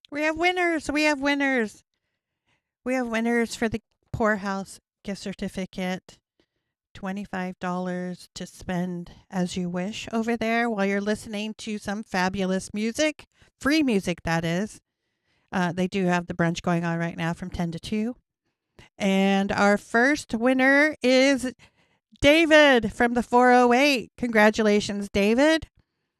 We have winners. We have winners. We have winners for the Poorhouse gift certificate. $25 to spend as you wish over there while you're listening to some fabulous music. Free music, that is. They do have the brunch going on right now from 10 to 2. And our first winner is David from the 408. Congratulations, David.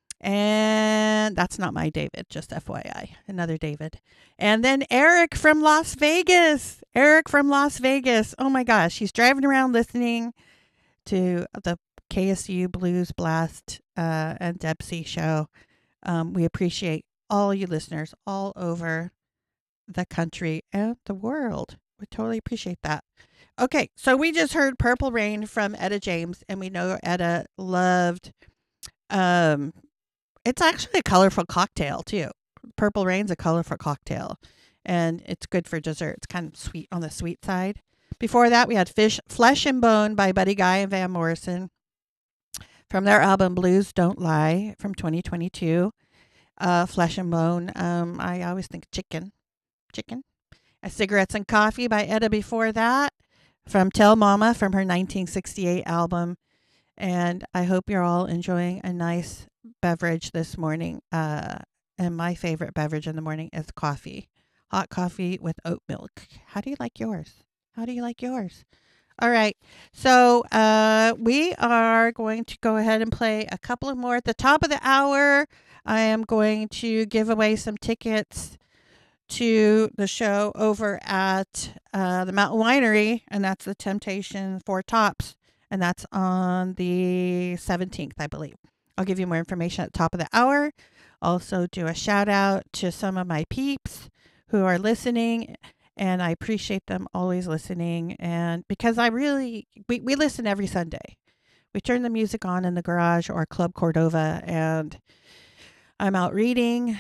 And that's not my David, just FYI. Another David. And then Eric from Las Vegas. Eric from Las Vegas. Oh my gosh, he's driving around listening to the KSU Blues Blast and Debsy show. We appreciate all you listeners all over the country and the world. We totally appreciate that. Okay, so we just heard Purple Rain from Etta James, and we know Etta loved. Um, it's actually a colorful cocktail too. Purple Rain's a colorful cocktail, and it's good for dessert. It's kind of sweet on the sweet side. Before that, we had Flesh and Bone by Buddy Guy and Van Morrison from their album Blues Don't Lie from 2022. Flesh and Bone. I always think chicken. Chicken. Cigarettes and Coffee by Etta before that from Tell Mama from her 1968 album. And I hope you're all enjoying a nice beverage this morning. And my favorite beverage in the morning is coffee. Hot coffee with oat milk. How do you like yours? How do you like yours? All right. So we are going to go ahead and play a couple of more. At the top of the hour, I am going to give away some tickets to the show over at the Mountain Winery, and that's the Temptation Four Tops, and that's on the 17th, I believe. I'll give you more information at the top of the hour. Also, do a shout out to some of my peeps who are listening, and I appreciate them always listening. And because we listen every Sunday. We turn the music on in the garage or Club Cordova, and I'm out reading,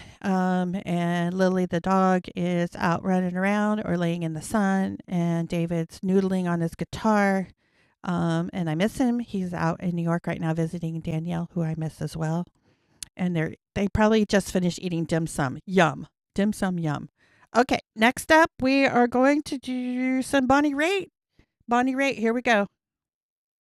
and Lily the dog is out running around or laying in the sun, and David's noodling on his guitar, and I miss him. He's out in New York right now visiting Danielle, who I miss as well. And they probably just finished eating dim sum. Yum. Dim sum, yum. Okay, next up, we are going to do some Bonnie Raitt. Bonnie Raitt, here we go.